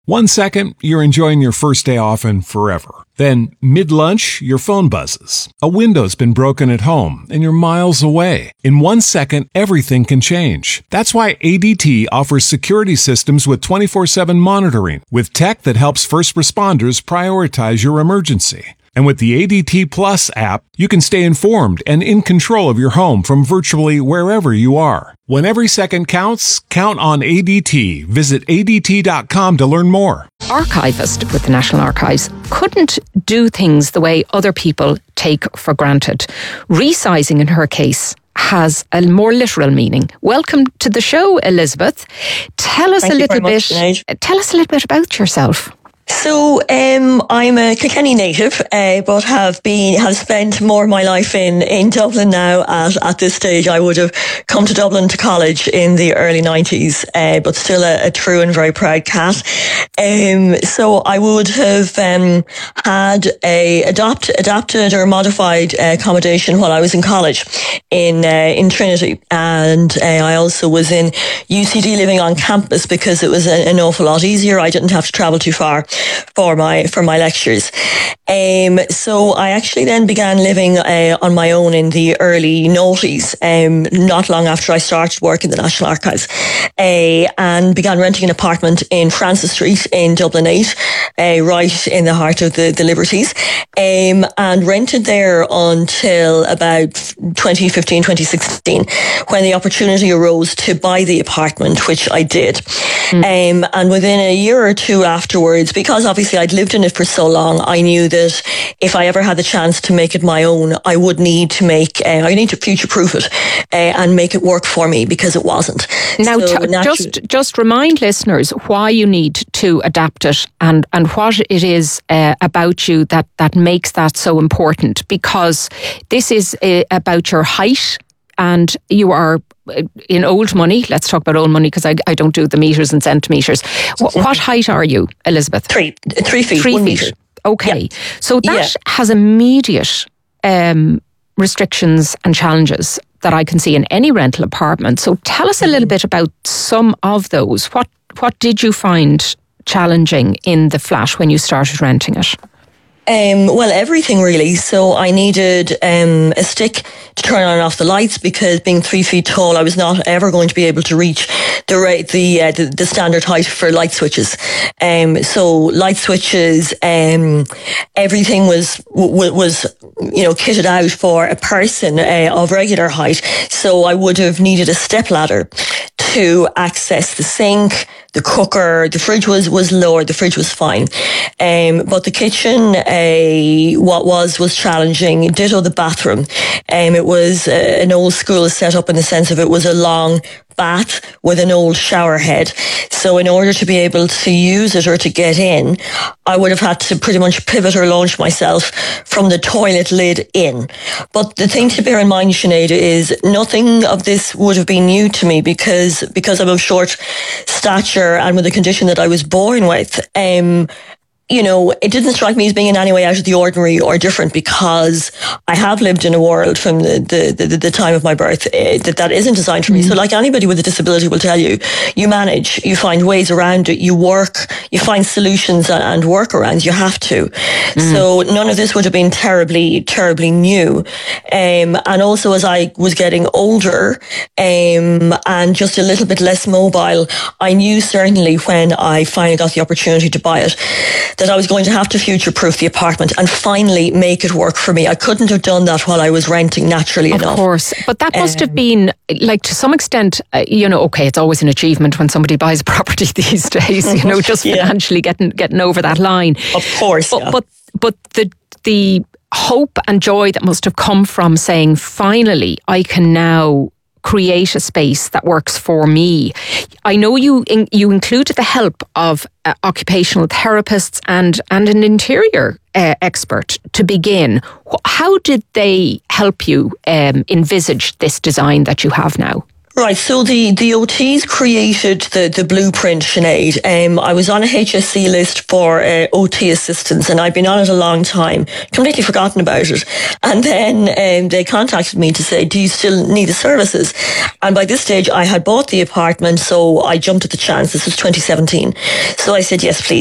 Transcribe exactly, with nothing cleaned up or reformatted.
One second, you're enjoying your first day off and forever. Then, mid-lunch, your phone buzzes. A window's been broken at home and you're miles away. In one second, everything can change. That's why A D T offers security systems with twenty-four seven monitoring, with tech that helps first responders prioritize your emergency. And with the A D T Plus app, you can stay informed and in control of your home from virtually wherever you are. When every second counts, count on A D T. Visit A D T dot com to learn more. Archivist with the National Archives couldn't do things the way other people take for granted. Resizing, in her case, has a more literal meaning. Welcome to the show, Elizabeth. Tell us Thank a you little very bit. much, Sinead. Tell us a little bit about yourself. So um, I'm a Kilkenny native, uh, but have been have spent more of my life in, in Dublin now. At, at this stage, I would have come to Dublin to college in the early nineties, uh, but still a, a true and very proud cat. Um, so I would have um, had a adopt, adapted or modified uh, accommodation while I was in college in uh, in Trinity, and uh, I also was in U C D living on campus because it was a, an awful lot easier. I didn't have to travel too far for my for my lectures. Um, so I actually then began living uh, on my own in the early noughties, um, not long after I started work in the National Archives, uh, and began renting an apartment in Francis Street in Dublin eight, uh, right in the heart of the, the Liberties, um, and rented there until about twenty fifteen, twenty sixteen, when the opportunity arose to buy the apartment, which I did. Mm. Um, and within a year or two afterwards, because obviously I'd lived in it for so long, I knew that if I ever had the chance to make it my own, I would need to make, uh, I need to future-proof it uh, and make it work for me, because it wasn't. Now, so t- just just remind listeners why you need to adapt it and, and what it is uh, about you that, that makes that so important, because this is uh, about your height. And you are in old money. Let's talk about old money, because I, I don't do the metres and centimetres. What, what height are you, Elizabeth? Three, three feet, three one feet. metre. Okay. Yeah. So that yeah. has immediate um, restrictions and challenges that I can see in any rental apartment. So tell us a little bit about some of those. What What did you find challenging in the flat when you started renting it? Um, well, everything really. So I needed um, a stick to turn on and off the lights, because being three feet tall, I was not ever going to be able to reach the rate, the, uh, the the standard height for light switches. Um, so light switches, um, everything was w- was you know kitted out for a person uh, of regular height. So I would have needed a step ladder to access the sink, the cooker. The fridge was, was lower. The fridge was fine. Um, but the kitchen, uh, what was, was challenging. Ditto the bathroom. Um, it was uh, an old school setup in the sense of it was a long bath with an old shower head. So in order to be able to use it or to get in, I would have had to pretty much pivot or launch myself from the toilet lid in. But the thing to bear in mind, Sinead, is nothing of this would have been new to me, because because I'm of short stature and with the condition that I was born with. Um, You know, it didn't strike me as being in any way out of the ordinary or different, because I have lived in a world from the, the, the, the time of my birth uh, that that isn't designed for me. Mm. So like anybody with a disability will tell you, you manage, you find ways around it, you work, you find solutions and, and workarounds. You have to. Mm. So none of this would have been terribly, terribly new. Um, and also as I was getting older um, and just a little bit less mobile, I knew certainly when I finally got the opportunity to buy it, that I was going to have to future-proof the apartment and finally make it work for me. I couldn't have done that while I was renting, naturally of enough. Of course. But that must um, have been, like, to some extent, uh, you know, okay, it's always an achievement when somebody buys a property these days, you know, just yeah. financially getting getting over that line. Of course, But, yeah. but, but the the hope and joy that must have come from saying, finally, I can now create a space that works for me. I know you in, you included the help of uh, occupational therapists and, and an interior uh, expert to begin. How did they help you um, envisage this design that you have now? Right, so the, the O Ts created the, the blueprint, Sinead. Um, I was on a H S C list for uh, O T assistance, and I'd been on it a long time, completely forgotten about it. And then um, they contacted me to say, do you still need the services? And by this stage, I had bought the apartment, so I jumped at the chance. This was twenty seventeen. So I said, yes, please.